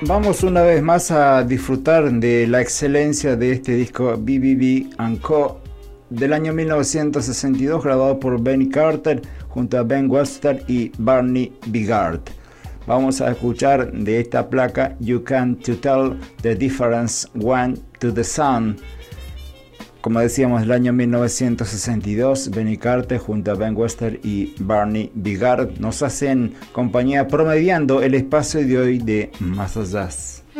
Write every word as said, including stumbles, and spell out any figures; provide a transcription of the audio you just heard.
Vamos una vez más a disfrutar de la excelencia de este disco B B B and Co. del año mil novecientos sesenta y dos, grabado por Benny Carter junto a Ben Webster y Barney Bigard. Vamos a escuchar de esta placa You Can't Tell the Difference One to the Sun. Como decíamos, del año mil novecientos sesenta y dos, Benny Carter junto a Ben Webster y Barney Bigard nos hacen compañía promediando el espacio de hoy de Más Allá.